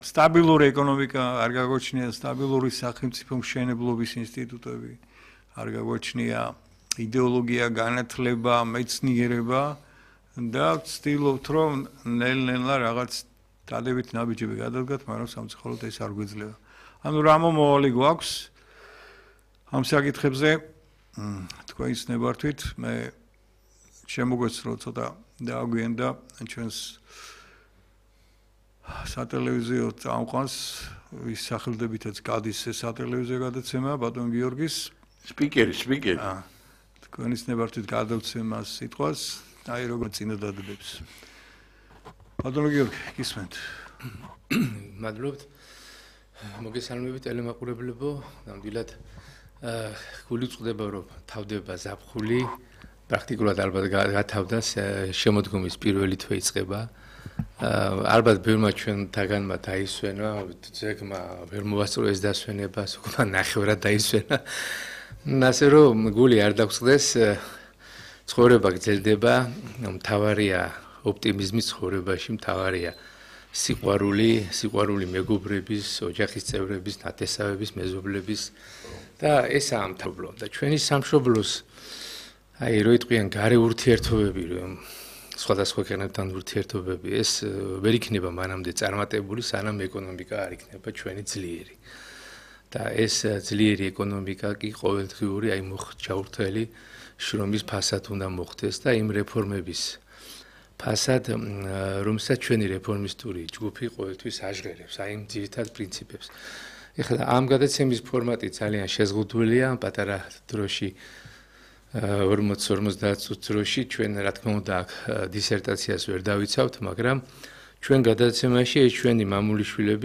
სტაბილური ეკონომიკა არ გაგოჩნია, სტაბილური სახელმწიფო მშენებლობის ინსტიტუტები არ გაგოჩნია, იდეოლოგია, განათლება, მეცნიერება და ვცდილობთ, რომ ნელ-ნელა რაღაც დადებით ნაბიჯები გადადგათ, მაგრამ სამწუხაროდ ეს არ გვეძლება. ანუ რა მომავალი გვაქვს ამ საკითხებზე თქვენს ნებართვით მე შემოგვეცნო ცოტა დააგვიანდა ჩვენს სატელევიზიო წამყვანს ვის სახელდებითაც გადის ეს სატელევიზიო გადაცემა ბატონ გიორგის სპიკერი თქვენის ნებართვით გადავცემ მას სიტყვას აი როგორ წინადადებს ბატონ გიორგი გისმენთ მადლობთ მოგესალმებით ტელემაყურებლებო ნამდვილად გულიწდება რომ თავდება ზაფხული პრაქტიკულად ალბათ გათავდა შემოდგომის პირველი თვე იწყება ალბათ ბევრმა ჩვენთაგანმა დაისვენა ძეგმა ვერ მოვასწრო ეს დასვენება უკან ნახევრად დაისვენა ასე რომ გული არ დაგწყდეს ცხოვრება გრძელდება მთავარია ოპტიმიზმი ცხოვრებაში მთავარია სიყვარული მეგობრების ოჯახის წევრების ნათესავების მეზობლების და ესაა მთავრო და ჩვენი სამშობლოს აი რო იტყვიან გარე ურთიერთობები რომ სხვადასხვა ქვეყნებთან ურთიერთობები ეს ვერ იქნება მანამდე წარმატებული სანამ ეკონომიკა არ იქნება ჩვენი ძლიერი და ეს ძლიერი ეკონომიკა კი ყოველდღიური აი მოხდაურთელი შრომის ფასად უნდა მოხდეს და იმ რეფორმების ფასად რომელსაც ჩვენი რეფორმისტული ჯგუფი ყოველთვის აჟღერებს აი იმ ძირითად პრინციპებს ეხლა ამ გადაცემის ფორმატი ძალიან შეზღუდულია პატარა დროში 40-50 წუთის დროში ჩვენ რა თქმა უნდა აქ დისერტაციას ვერ დავიცავთ მაგრამ ჩვენ გადაცემაში ეს ჩვენი მამული შვილები